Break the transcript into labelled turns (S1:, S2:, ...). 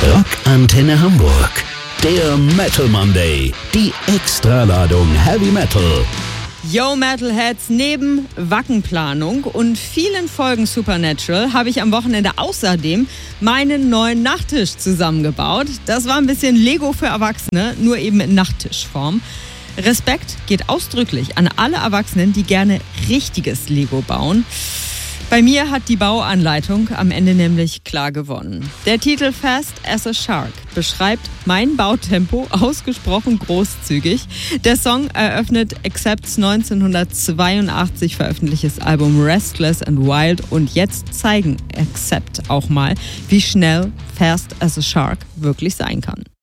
S1: Rock Antenne Hamburg. Der Metal Monday. Die Extraladung Heavy Metal.
S2: Yo Metalheads, neben Wackenplanung und vielen Folgen Supernatural habe ich am Wochenende außerdem meinen neuen Nachttisch zusammengebaut. Das war ein bisschen Lego für Erwachsene, nur eben in Nachttischform. Respekt geht ausdrücklich an alle Erwachsenen, die gerne richtiges Lego bauen. Bei mir hat die Bauanleitung am Ende nämlich klar gewonnen. Der Titel Fast as a Shark beschreibt mein Bautempo ausgesprochen großzügig. Der Song eröffnet Accepts 1982 veröffentlichtes Album Restless and Wild und jetzt zeigen Accept auch mal, wie schnell Fast as a Shark wirklich sein kann.